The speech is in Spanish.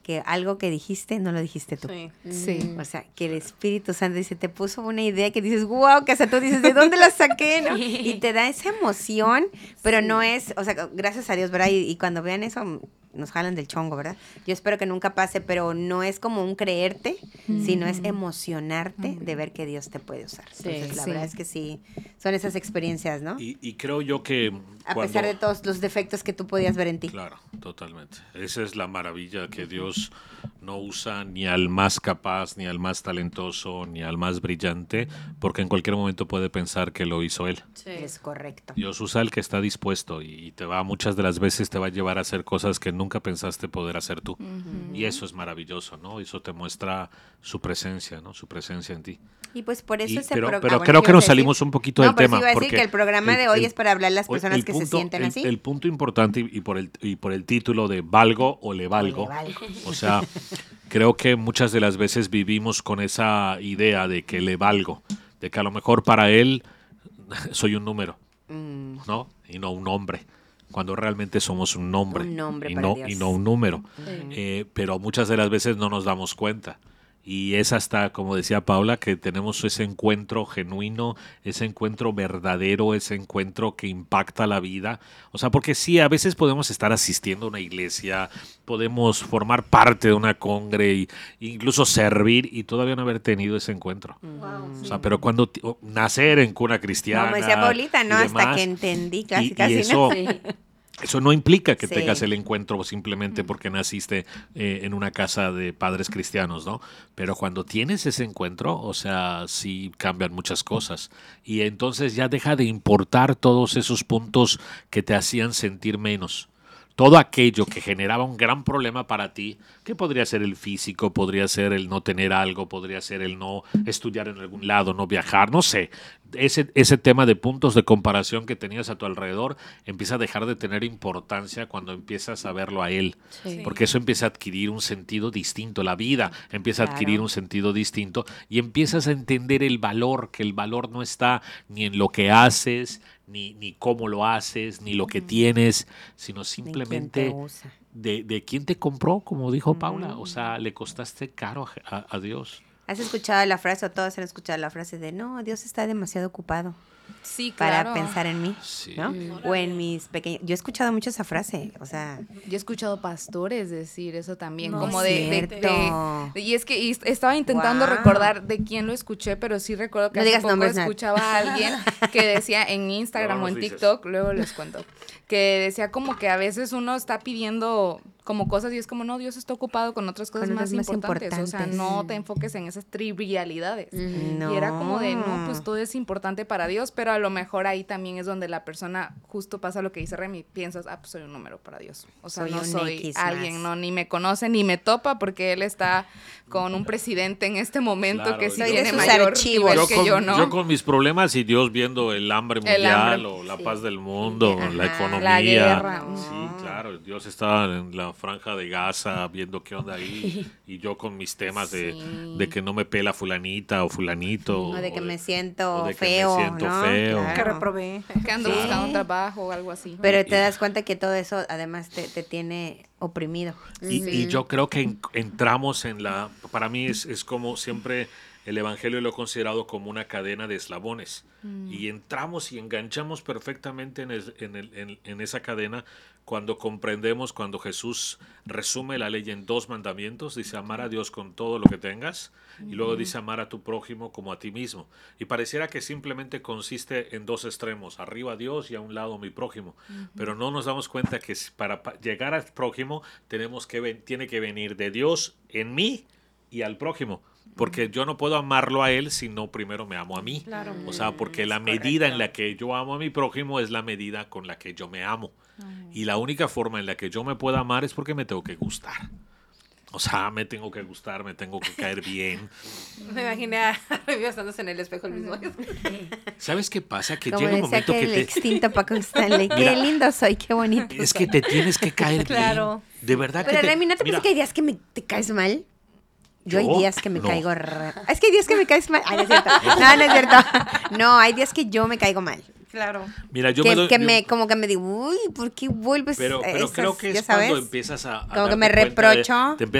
que algo que dijiste no lo dijiste tú. Sí. O sea, que el Espíritu Santo dice, te puso una idea que dices, wow, que hasta tú dices, ¿de dónde la saqué? ¿No? Y te da esa emoción, pero no es, o sea, gracias a Dios, ¿verdad? Y cuando vean eso, nos jalan del chongo, ¿verdad? Yo espero que nunca pase, pero no es como un creerte, sino es emocionarte de ver que Dios te puede usar. Entonces, la verdad es que sí, son esas experiencias, ¿no? Y creo yo que A pesar de todos los defectos que tú podías ver en ti. Claro, totalmente. Esa es la maravilla, que Dios no usa ni al más capaz, ni al más talentoso, ni al más brillante, porque en cualquier momento puede pensar que lo hizo Él. Sí. Es correcto. Dios usa al que está dispuesto y muchas de las veces te va a llevar a hacer cosas que nunca pensaste poder hacer tú. Y eso es maravilloso, ¿no? Eso te muestra su presencia, ¿no? Su presencia en ti. Y pues por eso pero creo que nos salimos un poquito del tema. No, pero sí iba a decir que el programa de hoy es para hablar a las personas que se sienten así. El punto importante y por el título de valgo o le valgo. O sea, creo que muchas de las veces vivimos con esa idea de que le valgo, de que a lo mejor para él soy un número, ¿no? Y no un hombre. Cuando realmente somos un nombre y no un número. Pero muchas de las veces no nos damos cuenta. Y es hasta, como decía Paula, que tenemos ese encuentro genuino, ese encuentro verdadero, ese encuentro que impacta la vida. O sea, porque sí, a veces podemos estar asistiendo a una iglesia, podemos formar parte de una congre e incluso servir y todavía no haber tenido ese encuentro. O sea, pero cuando nacer en cuna cristiana. Como decía Paulita, ¿no? Demás, hasta que entendí casi, eso, ¿no? Eso no implica que tengas el encuentro simplemente porque naciste en una casa de padres cristianos, ¿no? Pero cuando tienes ese encuentro, o sea, sí cambian muchas cosas. Y entonces ya deja de importar todos esos puntos que te hacían sentir menos. Todo aquello que generaba un gran problema para ti, que podría ser el físico, podría ser el no tener algo, podría ser el no estudiar en algún lado, no viajar, no sé. Ese tema de puntos de comparación que tenías a tu alrededor empieza a dejar de tener importancia cuando empiezas a verlo a él. Sí. Porque eso empieza a adquirir un sentido distinto. La vida empieza a adquirir un sentido distinto y empiezas a entender el valor, que el valor no está ni en lo que haces, ni cómo lo haces, ni lo que tienes, sino simplemente de quién te compró, como dijo Paula. O sea, le costaste caro a Dios. ¿Has escuchado la frase, o todos han escuchado la frase de no, Dios está demasiado ocupado? Sí, claro. Para pensar en mí, ¿no? O en mis pequeños... Yo he escuchado mucho esa frase, o sea... Yo he escuchado pastores decir eso también, no, como y es que estaba intentando recordar de quién lo escuché, pero sí recuerdo que hace poco escuchaba a alguien que decía en Instagram o en TikTok, luego les cuento, que decía como que a veces uno está pidiendo como cosas y es como, no, Dios está ocupado con otras cosas más importantes. O sea, no te enfoques en esas trivialidades. No. Y era como de, no, pues todo es importante para Dios, pero a lo mejor ahí también es donde la persona, justo pasa lo que dice Remy, piensas, pues soy un número para Dios. O sea, no soy alguien, no, ni me conoce, ni me topa, porque él está con un presidente en este momento que sí tiene mayor nivel que yo, ¿no? Yo con mis problemas y Dios viendo el hambre mundial o la paz del mundo, la economía. La guerra. Sí, claro, Dios está en la franja de Gaza viendo qué onda ahí y yo con mis temas de que no me pela fulanita o fulanito. O de que me siento feo, ¿no? Claro. Que reprobé. Que ando buscando un trabajo o algo así. Pero te das cuenta que todo eso además te tiene oprimido. Y yo creo que entramos en para mí es como siempre el evangelio lo he considerado como una cadena de eslabones. Y entramos y enganchamos perfectamente en esa cadena cuando comprendemos, cuando Jesús resume la ley en 2 mandamientos, dice amar a Dios con todo lo que tengas y luego dice amar a tu prójimo como a ti mismo. Y pareciera que simplemente consiste en 2 extremos, arriba Dios y a un lado mi prójimo. Pero no nos damos cuenta que para llegar al prójimo tiene que venir de Dios en mí y al prójimo. Porque yo no puedo amarlo a él si no primero me amo a mí. Claro. O sea, porque la medida en la que yo amo a mi prójimo es la medida con la que yo me amo. Y la única forma en la que yo me pueda amar es porque me tengo que gustar. O sea, me tengo que gustar, me tengo que caer bien. Me imaginé a Remy estándose en el espejo el mismo. ¿Sabes qué pasa? Que como llega un momento que el extinto Paco Stanley. Qué lindo soy, qué bonito. Es que te tienes que caer bien. De verdad. Pero Remy, ¿no te pasa que hay días que te caes mal? Yo hay días que me caigo Es que hay días que me caes mal. No es cierto. No es cierto. No, hay días que yo me caigo mal. Claro. Mira, yo como que me digo, uy, ¿por qué vuelves? Pero creo que es cuando empiezas a como que me reprocho. Te